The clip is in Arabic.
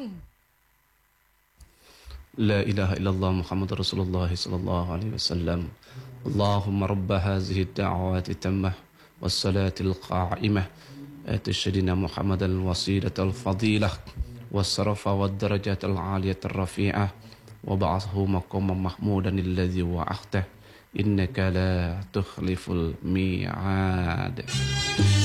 لا إله إلا الله محمد رسول الله صلى الله عليه وسلم اللهم رب هذه الدعوات التامة والصلاة القائمة آت سيدنا محمد الوسيلة الفضيلة والشرف والدرجات العالية الرفيعة وبعثه مقاما محمودا الذي وعدته إنك لا تخلف الميعاد.